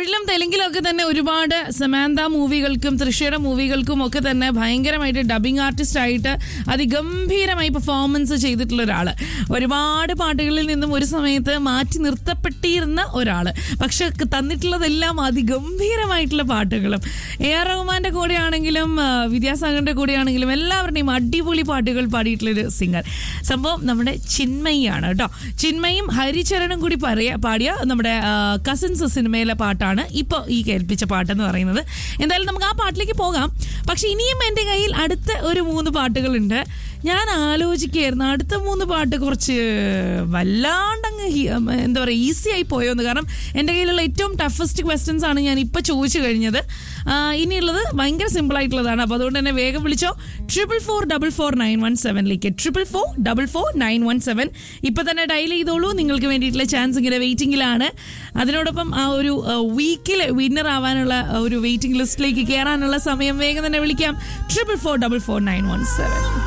തമിഴിലും തെലുങ്കിലും ഒക്കെ തന്നെ ഒരുപാട് സമാന്ത മൂവികൾക്കും തൃശ്ശയുടെ മൂവികൾക്കും ഒക്കെ തന്നെ ഭയങ്കരമായിട്ട് ഡബിങ് ആർട്ടിസ്റ്റ് ആയിട്ട് അതിഗംഭീരമായി പെർഫോമൻസ് ചെയ്തിട്ടുള്ള ഒരാള്. ഒരുപാട് പാട്ടുകളിൽ നിന്നും ഒരു സമയത്ത് മാറ്റി നിർത്തപ്പെട്ടിരുന്ന ഒരാള്. പക്ഷെ തന്നിട്ടുള്ളതെല്ലാം അതിഗംഭീരമായിട്ടുള്ള പാട്ടുകളും. AR റഹ്മാന്റെ കൂടെയാണെങ്കിലും വിദ്യാസാഗറിന്റെ കൂടെയാണെങ്കിലും എല്ലാവരുടെയും അടിപൊളി പാട്ടുകൾ പാടിയിട്ടുള്ളൊരു സിംഗർ. സംഭവം നമ്മുടെ ചിന്മയിയാണ് കേട്ടോ. ചിന്മയും ഹരിചരണും കൂടി പാടിയ നമ്മുടെ കസിൻസ് സിനിമയിലെ പാട്ടാണ് ഇപ്പോൾ ഈ കേൾപ്പിച്ച പാട്ടെന്ന് പറയുന്നത്. എന്തായാലും നമുക്ക് ആ പാട്ടിലേക്ക് പോകാം. പക്ഷെ ഇനിയും എൻ്റെ കയ്യിൽ അടുത്ത ഒരു 3 പാട്ടുകളുണ്ട്. ഞാൻ ആലോചിക്കുകയായിരുന്നു അടുത്ത 3 പാട്ട് കുറച്ച് വല്ലാണ്ടങ്ങ് എന്താ പറയുക ഈസി ആയി പോയോന്ന്. കാരണം എൻ്റെ കയ്യിലുള്ള ഏറ്റവും ടഫസ്റ്റ് ക്വസ്റ്റ്യൻസ് ആണ് ഞാൻ ഇപ്പോൾ ചോദിച്ചു കഴിഞ്ഞത്. ഇനിയുള്ളത് ഭയങ്കര സിമ്പിൾ ആയിട്ടുള്ളതാണ്. അപ്പോൾ അതുകൊണ്ട് തന്നെ വേഗം വിളിച്ചോ 4444917 4444917 ഇപ്പം തന്നെ ഡയൽ ചെയ്തോളൂ. നിങ്ങൾക്ക് വേണ്ടിയിട്ടുള്ള ചാൻസ് ഇങ്ങനെ വെയിറ്റിംഗിലാണ്. അതിനോടൊപ്പം ആ ഒരു വീക്കിൽ വിന്നർ ആവാനുള്ള ഒരു വെയിറ്റിംഗ് ലിസ്റ്റിലേക്ക് കയറാനുള്ള സമയം വേഗം തന്നെ വിളിക്കാം 4444917.